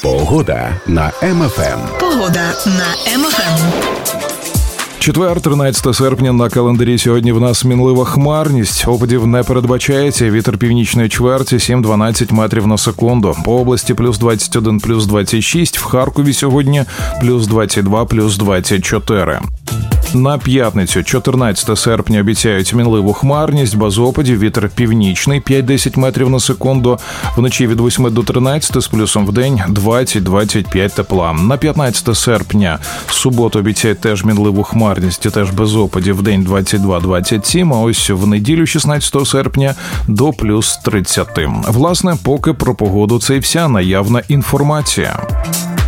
Погода на МФМ. Погода на МФМ. Четвер, 13 серпня на календарі. Сьогодні в нас мінлива хмарність. Опадів не передбачається. Вітер північної чверті 7-12 метрів на секунду. По області плюс 21, плюс 26. В Харкові сьогодні плюс 22, плюс 24. На п'ятницю, 14 серпня, обіцяють мінливу хмарність, без опадів, вітер північний 5-10 метрів на секунду, вночі від 8 до 13, з плюсом в день 20-25 тепла. На 15 серпня, суботу, обіцяють теж мінливу хмарність і теж без опадів, в день 22-27, а ось в неділю, 16 серпня, до плюс 30. Власне, поки про погоду це і вся наявна інформація.